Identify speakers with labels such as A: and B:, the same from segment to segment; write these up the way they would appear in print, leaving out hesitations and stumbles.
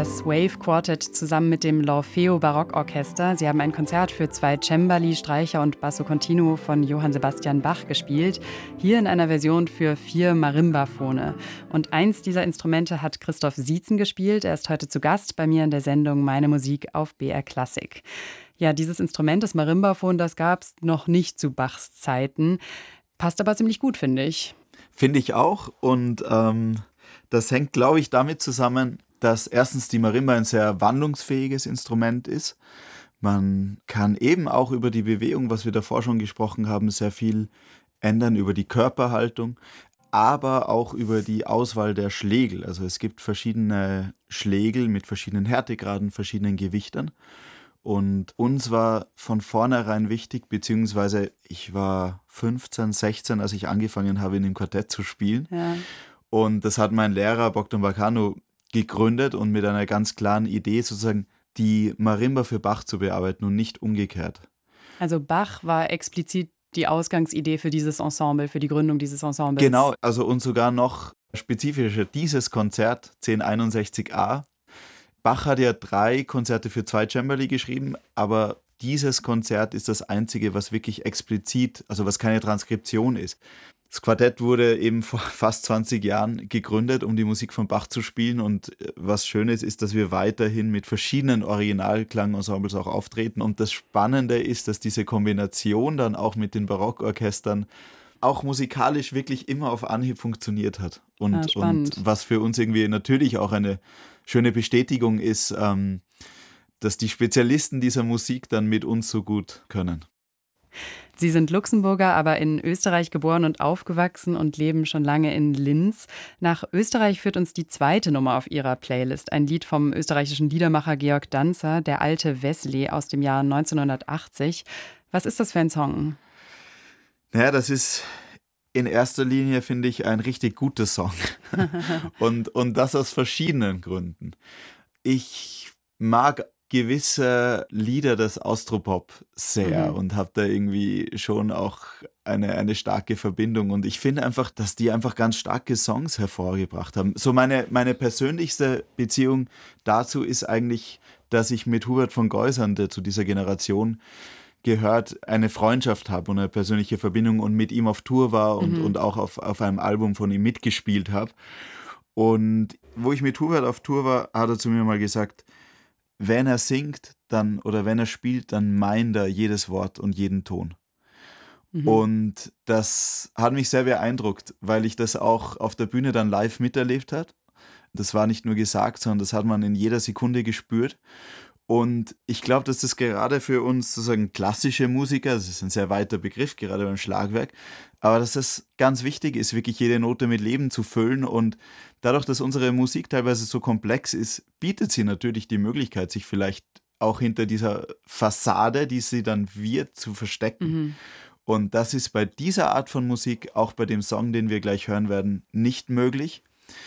A: das Wave Quartet zusammen mit dem L'Orfeo Barockorchester. Sie haben ein Konzert für 2 Cembali, Streicher und Basso Continuo von Johann Sebastian Bach gespielt. Hier in einer Version für 4 Marimbaphone. Und eins dieser Instrumente hat Christoph Sietzen gespielt. Er ist heute zu Gast bei mir in der Sendung Meine Musik auf BR Klassik. Ja, dieses Instrument, das Marimbaphon, das gab es noch nicht zu Bachs Zeiten. Passt aber ziemlich gut, finde ich.
B: Finde ich auch. Und das hängt, glaube ich, damit zusammen, dass erstens die Marimba ein sehr wandlungsfähiges Instrument ist. Man kann eben auch über die Bewegung, was wir davor schon gesprochen haben, sehr viel ändern, über die Körperhaltung, aber auch über die Auswahl der Schlägel. Also es gibt verschiedene Schlägel mit verschiedenen Härtegraden, verschiedenen Gewichtern. Und uns war von vornherein wichtig, beziehungsweise ich war 15, 16, als ich angefangen habe, in dem Quartett zu spielen.
A: Ja.
B: Und das hat mein Lehrer Bogdan Vacanu gegründet und mit einer ganz klaren Idee sozusagen die Marimba für Bach zu bearbeiten und nicht umgekehrt.
A: Also Bach war explizit die Ausgangsidee für dieses Ensemble, für die Gründung dieses Ensembles.
B: Genau, also und sogar noch spezifischer dieses Konzert 1061a. Bach hat ja 3 Konzerte für 2 Cembali geschrieben, aber dieses Konzert ist das einzige, was wirklich explizit, also was keine Transkription ist. Das Quartett wurde eben vor fast 20 Jahren gegründet, um die Musik von Bach zu spielen. Und was schön ist, dass wir weiterhin mit verschiedenen Originalklangensembles auch auftreten. Und das Spannende ist, dass diese Kombination dann auch mit den Barockorchestern auch musikalisch wirklich immer auf Anhieb funktioniert hat. Und was für uns irgendwie natürlich auch eine schöne Bestätigung ist, dass die Spezialisten dieser Musik dann mit uns so gut können.
A: Sie sind Luxemburger, aber in Österreich geboren und aufgewachsen und leben schon lange in Linz. Nach Österreich führt uns die zweite Nummer auf Ihrer Playlist. Ein Lied vom österreichischen Liedermacher Georg Danzer, Der alte Wesley aus dem Jahr 1980. Was ist das für ein Song?
B: Naja, das ist in erster Linie, finde ich, ein richtig guter Song. und das aus verschiedenen Gründen. Ich mag gewisse Lieder des Austropop sehr und habe da irgendwie schon auch eine starke Verbindung. Und ich finde einfach, dass die einfach ganz starke Songs hervorgebracht haben. So meine persönlichste Beziehung dazu ist eigentlich, dass ich mit Hubert von Geusern, der zu dieser Generation gehört, eine Freundschaft habe und eine persönliche Verbindung und mit ihm auf Tour war und auch auf einem Album von ihm mitgespielt habe. Und wo ich mit Hubert auf Tour war, hat er zu mir mal gesagt, wenn er singt dann oder wenn er spielt, dann meint er jedes Wort und jeden Ton. Und das hat mich sehr beeindruckt, weil ich das auch auf der Bühne dann live miterlebt habe. Das war nicht nur gesagt, sondern das hat man in jeder Sekunde gespürt. Und ich glaube, dass das gerade für uns sozusagen klassische Musiker, das ist ein sehr weiter Begriff, gerade beim Schlagwerk, aber dass das ganz wichtig ist, wirklich jede Note mit Leben zu füllen. Und dadurch, dass unsere Musik teilweise so komplex ist, bietet sie natürlich die Möglichkeit, sich vielleicht auch hinter dieser Fassade, die sie dann wird, zu verstecken. Und das ist bei dieser Art von Musik, auch bei dem Song, den wir gleich hören werden, nicht möglich.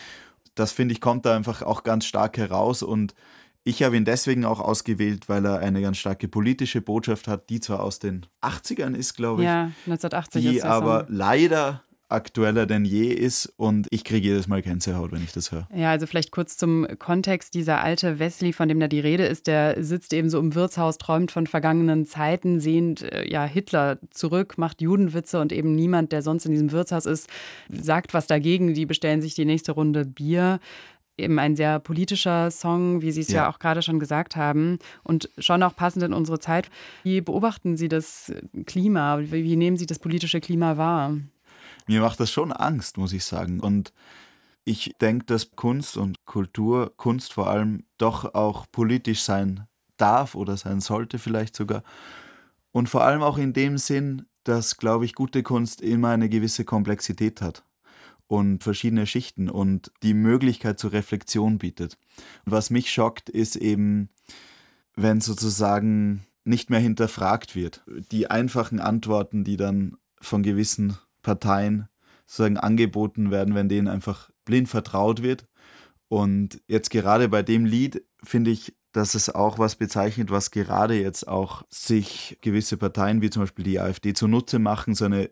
B: Das, finde ich, kommt da einfach auch ganz stark heraus. Und ich habe ihn deswegen auch ausgewählt, weil er eine ganz starke politische Botschaft hat, die zwar aus den 80ern ist, glaube ich.
A: Ja, 1980
B: die
A: ist der
B: aber
A: Song.
B: Leider aktueller denn je ist und ich kriege jedes Mal Gänsehaut, wenn ich das höre.
A: Ja, also vielleicht kurz zum Kontext. Dieser alte Wesley, von dem da die Rede ist, der sitzt eben so im Wirtshaus, träumt von vergangenen Zeiten, sehnt Hitler zurück, macht Judenwitze und eben niemand, der sonst in diesem Wirtshaus ist, sagt was dagegen. Die bestellen sich die nächste Runde Bier. Eben ein sehr politischer Song, wie Sie es ja auch gerade schon gesagt haben und schon auch passend in unsere Zeit. Wie beobachten Sie das Klima? Wie nehmen Sie das politische Klima wahr?
B: Mir macht das schon Angst, muss ich sagen. Und ich denke, dass Kunst und Kultur, Kunst vor allem, doch auch politisch sein darf oder sein sollte vielleicht sogar. Und vor allem auch in dem Sinn, dass, glaube ich, gute Kunst immer eine gewisse Komplexität hat und verschiedene Schichten und die Möglichkeit zur Reflexion bietet. Was mich schockt, ist eben, wenn sozusagen nicht mehr hinterfragt wird. Die einfachen Antworten, die dann von gewissen Parteien sozusagen angeboten werden, wenn denen einfach blind vertraut wird. Und jetzt gerade bei dem Lied finde ich, dass es auch was bezeichnet, was gerade jetzt auch sich gewisse Parteien, wie zum Beispiel die AfD, zunutze machen, so eine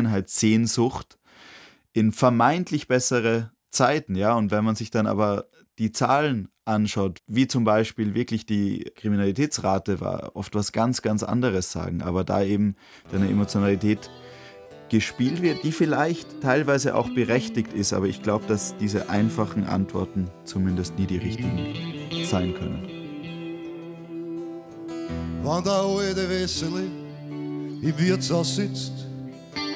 B: Vergangenheitssehnsucht in vermeintlich bessere Zeiten, ja. Und wenn man sich dann aber die Zahlen anschaut, wie zum Beispiel wirklich die Kriminalitätsrate war, oft was ganz, ganz anderes sagen, aber da eben deine Emotionalität gespielt wird, die vielleicht teilweise auch berechtigt ist, aber ich glaube, dass diese einfachen Antworten zumindest nie die richtigen sein können.
C: Wenn der alte Wesseli im Wirtshaus sitzt